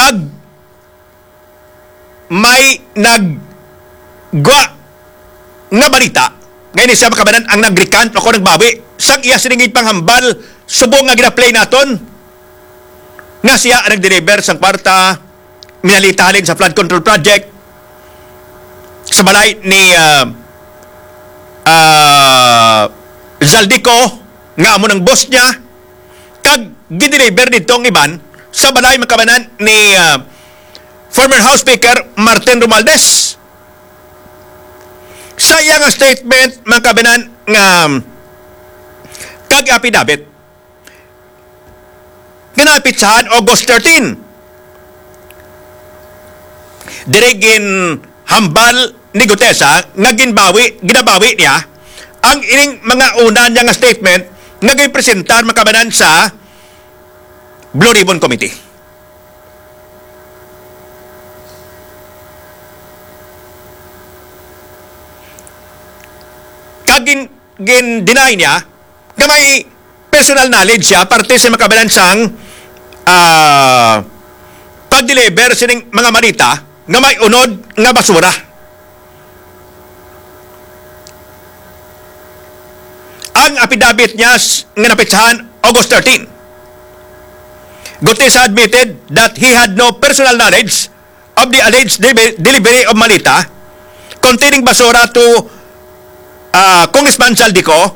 kag may naggwa nga balita ngayon siya makabanan ang nag-recant ako nagbawi sang iya siningid panghambal subong nga gina-play naton nga siya ang nag-deliver sang kwarta minalita halin sa flood control project sa balay ni Zaldico nga amo ng boss niya kag gideliver nitong iban sa balay makabanan ni former House Speaker Martin Romualdez. Sa iyang statement makabanan nga kag affidavit ginapitsahan August 13 dirigin hambal ni Gutesa nga ginabawi niya ang ining mga una niya nga statement nga gipresentar makabanan sa Blue Ribbon Committee. Kag gin-deny niya nga may personal knowledge siya parte sa makabalan sang pag-deliver sining mga malita nga may unod nga basura. Ang affidavit niya nga napitsahan August 13. Gutesa admitted that he had no personal knowledge of the alleged delivery of malita containing basura to Congressman Zaldico,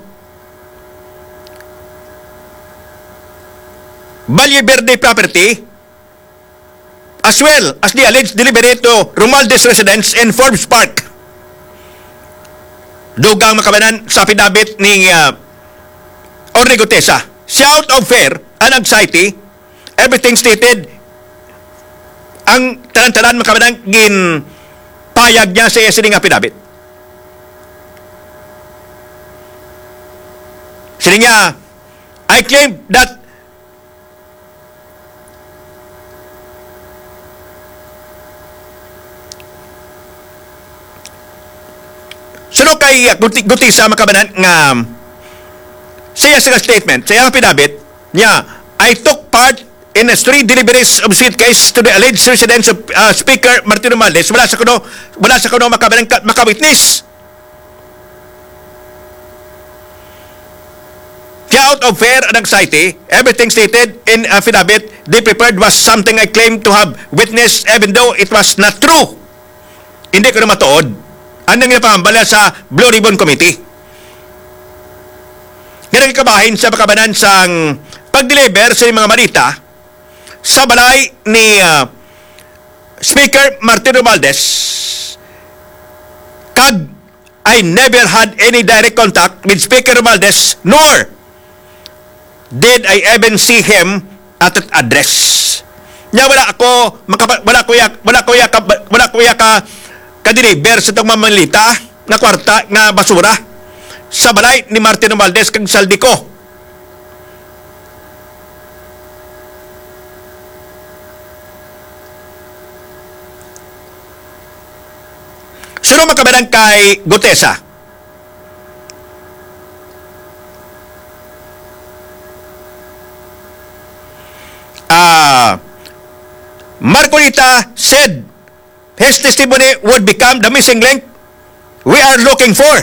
Valle Verde property, as well as the alleged delivery to Romualdez residence in Forbes Park. Dugang makabanan sa affidavit ni Orly Gutesa. Siya out of fear and anxiety, everything stated, ang tanan-tanan makabanan gin payag niya sa sining affidavit. Sining niya, I claim that suno kay Gutesa makabanan nga siya sa statement, siya affidavit niya, I took part in 3 deliveries of suitcase to the alleged residence of Speaker Martin Romualdez. Wala sa kuno makabanan makawitness. Kaya out of fear and anxiety, everything stated in affidavit they prepared was something I claimed to have witnessed even though it was not true. Hindi ko na matuod. Anong ginapangambala sa Blue Ribbon Committee? Ganang ikabahin sa pakabanan sang pag-deliver sa mga malita sa balay ni Speaker Martin Romualdez. Kag I never had any direct contact with Speaker Romualdez nor did I even see him at that address. Nya wala kuya ka ka-deliver sa itong mamalita na kwarta na basura sa balay ni Martin Romualdez kag Zaldico. Sino makabalang kay Gutesa? Marcolita said his testimony would become the missing link we are looking for.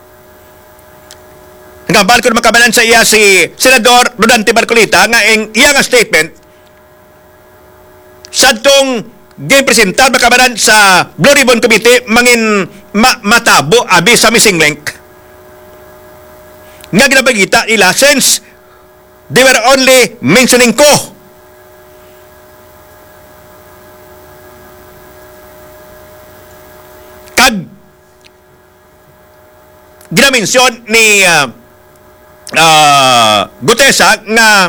Nagambal ko na makabanan sa iya si Senador Rodante Marcolita nga ang iyang statement sa itong gipresentar makabanan sa Blue Ribbon Committee mangin matabo abi sa missing link nga ginabagita nila since they were only mentioning ko. Kag ginamensyon ni Gutesa nga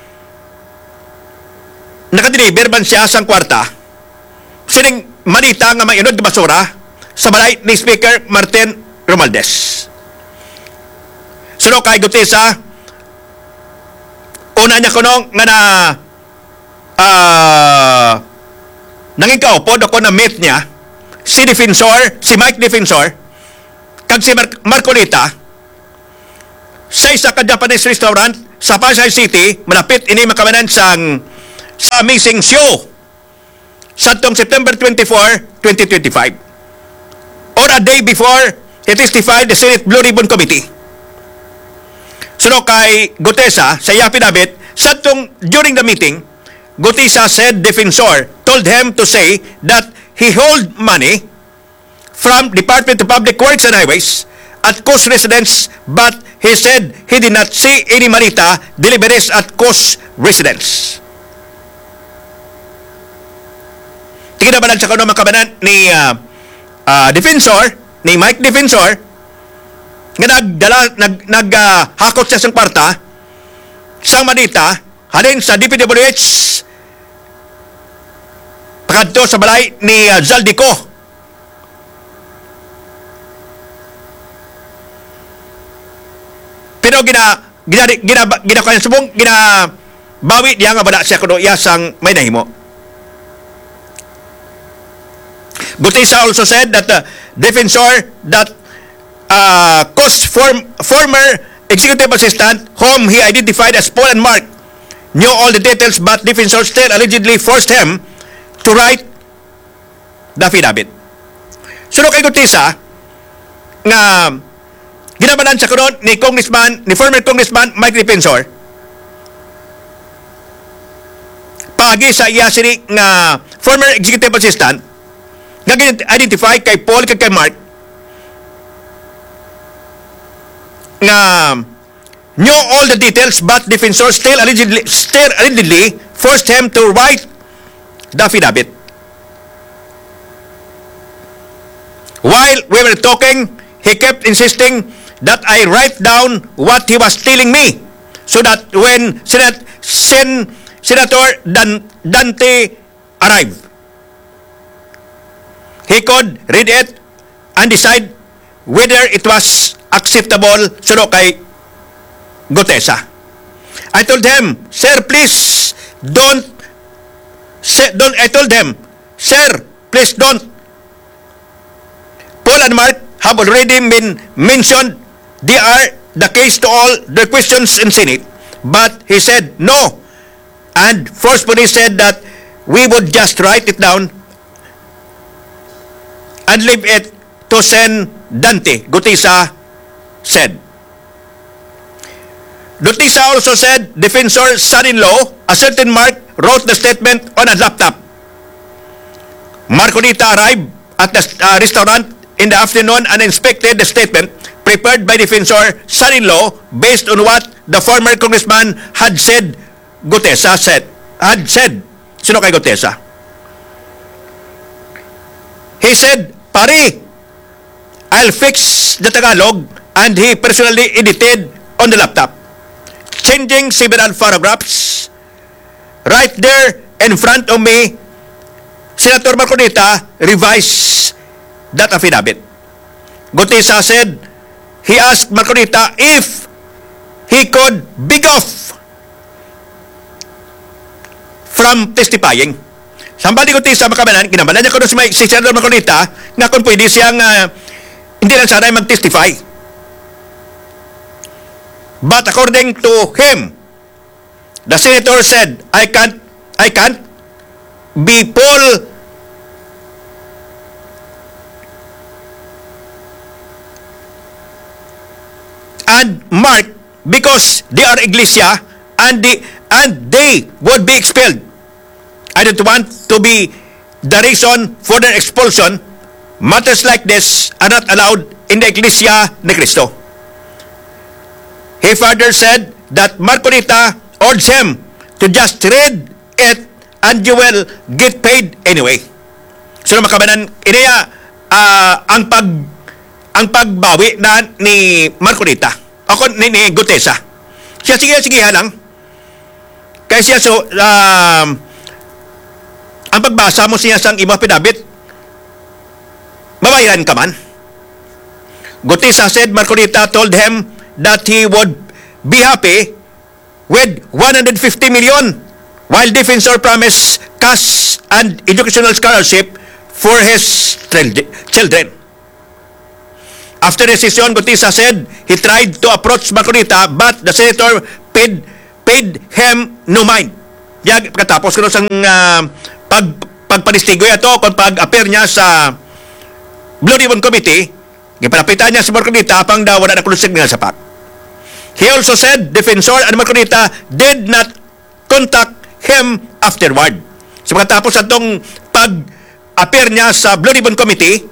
nakadeliver man siya sang kwarta sining malita nga may inod na basura sa balay ni Speaker Martin Romualdez. Suno kay Gutesa, una niya kunong nga na nanging kaupod ako na meet niya si Mike Defensor, kag si Marcolita sa isa ka Japanese restaurant sa Pasay City, malapit ini makabanan sa Amazing Show sa tong September 24, 2025. Or a day before he testified the Senate Blue Ribbon Committee. Suno kay Gutesa sa affidavit, sa tong during the meeting, Gutesa said defensor told him to say that he hold money from Department of Public Works and Highways at Coast residence, but he said he did not see any Marita deliveries at Coast residence. Tingnan ba lang sa kuno makabanan ni defensor, ni Mike Defensor, nga naghakot siya sang kwarta sang Manita halin sa DPWH pakadto sa balay ni Zaldico. Pero kanya subong bawi diya nga bala siya kuno iya sang may nahimo. Gutesa also said that defensor that Coast former executive assistant whom he identified as Paul and Mark knew all the details, but defensor still allegedly forced him to write the affidavit. Suno kay Gutesa nga ginabanan sa karon ni former congressman Mike Defensor pagi sa iya sini nga former executive assistant nga identify kay Paul kay Mark nga knew all the details, but defensor still allegedly forced him to write the affidavit. While we were talking, he kept insisting that I write down what he was telling me so that when Senator Dante arrived, he could read it and decide whether it was acceptable suno kay Gutesa. I told him, sir, please don't. I told him, sir, please don't. Paul and Mark have already been mentioned. They are the case to all the questions in Senate. But he said no, and forcefully said that we would just write it down and leave it to Sen Dante, Gutesa said. Gutesa also said defensor's son-in-law, a certain Mark, wrote the statement on a laptop. Marcolita arrived at the restaurant in the afternoon and inspected the statement prepared by defensor's son-in-law based on what the former congressman had said. Gutesa said. Sino kay Gutesa? He said, pare, I'll fix the Tagalog, and he personally edited on the laptop, changing several paragraphs. Right there in front of me, Senator Marcolita revised that affidavit. Gutesa said he asked Marcolita if he could beg off from testifying. Sambali Gutesa makabanan, ginabanan niya ko si Senator Marcolita nga kung pwede siyang hindi lang sana mag-testify. But according to him, the senator said, I can't be Paul and Mark because they are Iglesia and they would be expelled. I don't want to be the reason for their expulsion. Matters like this are not allowed in the Iglesia ni Cristo. He further said that Marcolita urged him to just read it and you will get paid anyway. So makabanan iniya ang pagbawi na ni Marcolita. Ako ni Gutesa. Siya sige lang. Kaya siya ang pagbasa mo siya sang ibang affidavit, mabayaran ka man. Gutesa said Marcolita told him that he would be happy with 150 million while defensor promised cash and educational scholarship for his children. After the session, Gutesa said he tried to approach Marcolita but the senator paid him no mind. Katapos ko sang pagpanistigoy ato kung pag-appear niya sa Blue Ribbon Committee, gipalapitan niya si Marcolita apang daw wala na kulusig nga sapak. He also said Defensor and Marcolita did not contact him afterward. So pagkatapos atong pag-appear niya sa Blue Ribbon Committee,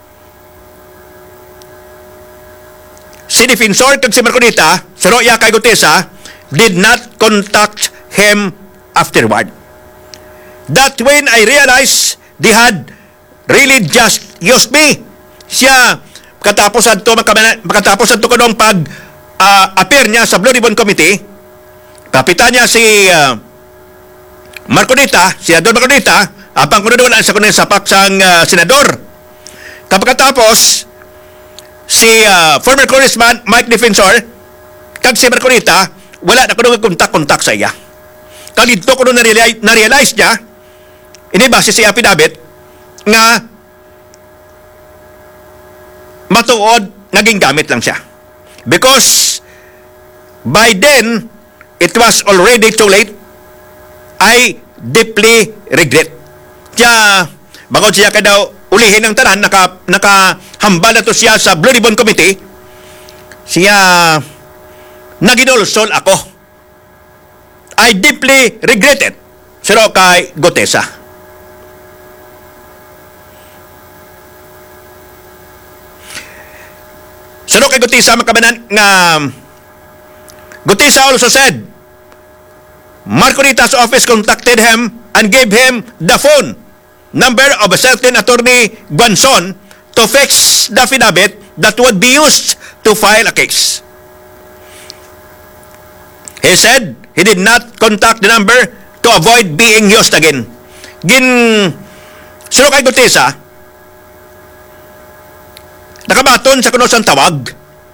si Defensor kag si Marcolita, si Roya kay Gutesa, did not contact him afterward. That when I realized they had really just used me. Siya, makatapos ato kanong pag-appear niya sa Blue Ribbon Committee, kapitan niya si Marcolita, si Adon Marcolita, apang kunudulan sa kunin sapak sang senador. Kapagkatapos, si former Congressman Mike Defensor, kag si Marcolita, wala na kuno kontak-kontak sa iya. Kalito kuno na-realize niya, inibase si affidavit, nga matuod, naging gamit lang siya. Because by then, it was already too late. I deeply regret. Kaya, bangod siya ka daw ulihin ng tanan, nakahambal na to siya sa Blue Ribbon Committee, siya naginulsol ako. I deeply regret it. Siro kay Gutesa. Sino kay Gutesa makabanan nga Gutesa also said Marcolita's office contacted him and gave him the phone number of a certain attorney Guanzon to fix the affidavit that would be used to file a case. He said he did not contact the number to avoid being used again. Sino kay Gutesa nakabaton sa kuno sang tawag.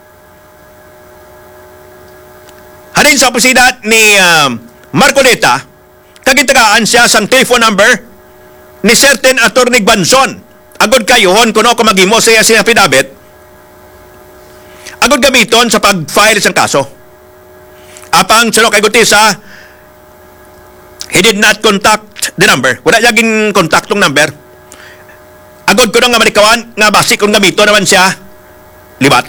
Halin sa opisina ni Marcolita, kagintagaan siya sang telephone number ni certain attorney Guanzon. Agod kayuhon kuno kung maghimo siya sa affidavit. Agod gamiton sa pag-file sang kaso. Apang sino kay Gutesa, he did not contact the number. Wala yaging kontaktong number. Agod ko nga malikawan nga basi kung gamito naman siya libat.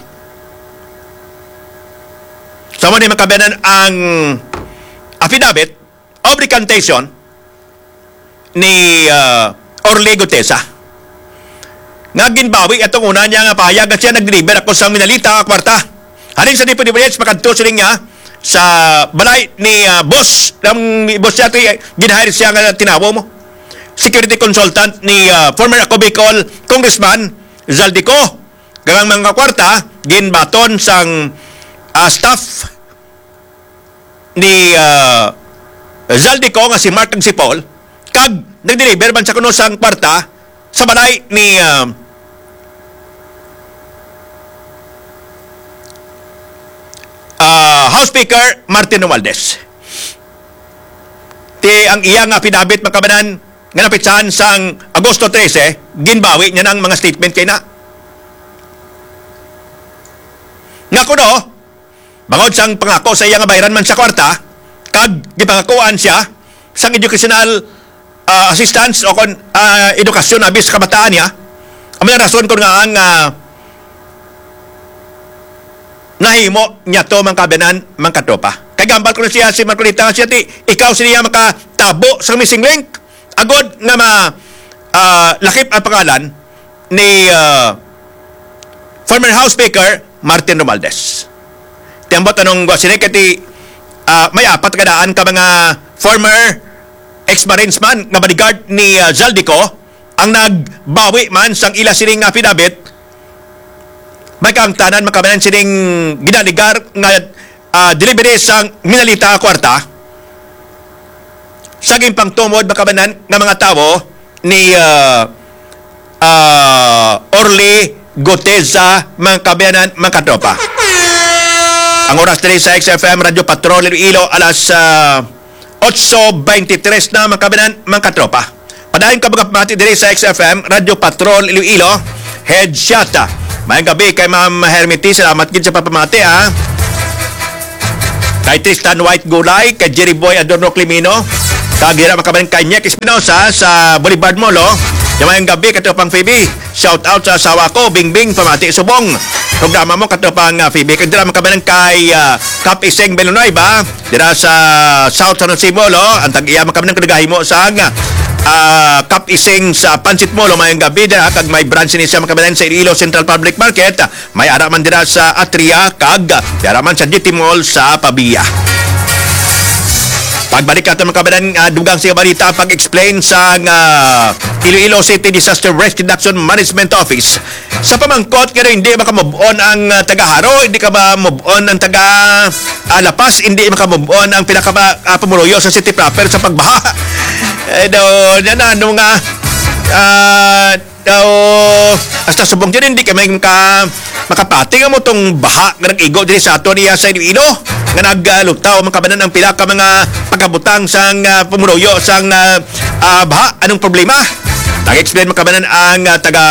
So mo ni makabenan ang affidavit of recantation ni Orly Gutesa. Nga ginbawi itong una niya nga pahayag na siya nag-deliver ako sa minalita kwarta. Halin sa Dipo-Dipo makadto siya niya sa balay ni boss. Ang boss siya ginahire siya nga tinawo mo. Security consultant ni former Ako Bicol Congressman Zaldico. Gangang mga kwarta, ginbaton sang staff ni Zaldico nga si Mark si Paul, kag nag-deliver man sa kuno sang kwarta sa balay ni House Speaker Martin Romualdez. Ang iyang affidavit makabanan nga napitsahan sang Agosto 13, ginbawi niya ng mga statement kay na. Nga kuno, bangod sang pangako sa iya nga bayaran man sa kwarta, kag gipangakuan siya sang educational assistance o kon edukasyon abis kabataan niya. Ang mga rason ko nga ang nahimo niya to mang kabenan mang katropa. Kay gambal ko na siya si Marcolita siya ti ikaw siya makatabo sa missing link. Agod nga lakip ang pangalan ni former House Speaker Martin Romualdez. Tiyambot anong sinikati may apat kadaan ka mga former ex-Marines man nga bodyguard ni Zaldico ang nagbawi man sang ila sining affidavit. May kaangtanan makabanan sining ginaligar nga delivery sang minalita kwarta. Saging pangtumod makabanan ng mga tao ni Orly Gutesa mga kabayanan mga katropa. Ang oras dali sa XFM Radio Patrol Iloilo alas 8:23 na mga kabayanan mga katropa. Padayon ka mga pamati dali sa XFM Radio Patrol Iloilo Headshot. Mayang gabi kay Ma'am Hermity, salamat gid sa papamati ha. Kay Tristan White Gulay, kay Jerry Boy Adorno Climino, Kagira makabaling kay Nyek Espinosa sa Boulevard Molo. Yamayang gabi katupang Phoebe. Shout out sa asawa ko, Bingbing Pamati Subong. Programa mo katupang Phoebe. Kagira makabaling kay Kap Iseng Belonueva. Dira sa South San Jose Molo. Ang tag-iya makabaling kadagahi mo sa Kap Iseng sa Pansit Molo mayang gabi dira kag may branch ni siya makabalan sa Iloilo Central Public Market, may ara man dira sa Atria kag dira man sa GT Mall sa Pabia. Pagbalik ato makabalan dugang sa balita pag-explain sa Iloilo City Disaster Risk Reduction Management Office sa pamangkot kaya hindi makamove on ang taga-Haro, hindi ka ma-move on ang taga-Lapas, hindi makamove on ang pinaka-pamuluyo sa city proper sa pagbaha. Hasta subong dyan, hindi kami makapating mo itong baha nga nag-igo dyan sa ato niya sa Iloilo nga naglutaw makabanan ang pila ka mga pagkabutang sang pumuruyo sang baha. Anong problema? Nag-explain makabanan ang taga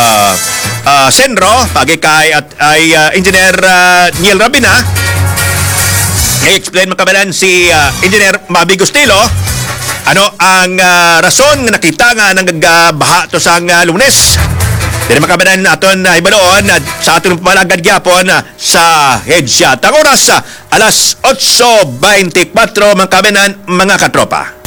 Senro pagi kay Engineer Niel Rabina. Nag-explain makabanan si Engineer Mabi Gustilo ano ang rason nga nakita nga nagbaha to sang Lunes. Dili makabanan aton ibaloon sa aton pamalagad gyapon sa headshot. Ang oras alas 8:24 makabanan mga katropa.